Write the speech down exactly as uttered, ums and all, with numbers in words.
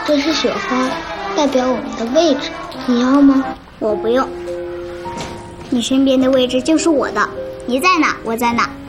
这是雪花，代表我们的位置，你要吗？ 我不用。你身边的位置就是我的，你在哪，我在哪。